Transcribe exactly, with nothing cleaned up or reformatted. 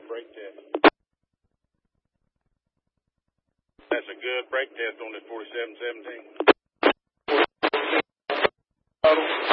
brake test. That's a good brake test on this forty-seven seventeen.